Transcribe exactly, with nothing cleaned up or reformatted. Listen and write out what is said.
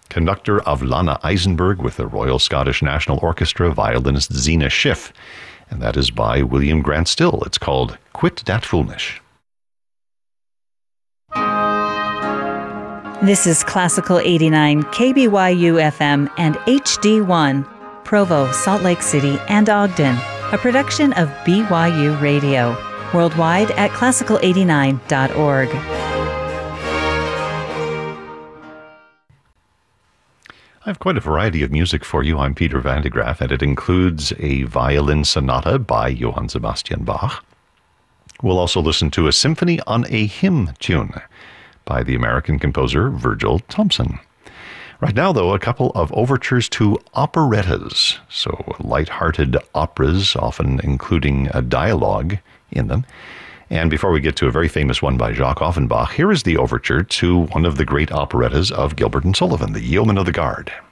conductor of Lana Eisenberg with the Royal Scottish National Orchestra, violinist Zena Schiff. And that is by William Grant Still. It's called Quit Dat Foolnish. This is Classical eighty-nine, K B Y U F M and H D one, Provo, Salt Lake City, and Ogden, a production of B Y U Radio, worldwide at classical eighty-nine dot org. I have quite a variety of music for you. I'm Peter Van de Graaff, and it includes a violin sonata by Johann Sebastian Bach. We'll also listen to a symphony on a hymn tune by the American composer Virgil Thomson. Right now, though, a couple of overtures to operettas, so light-hearted operas, often including a dialogue in them. And before we get to a very famous one by Jacques Offenbach, here is the overture to one of the great operettas of Gilbert and Sullivan, The Yeoman of the Guard.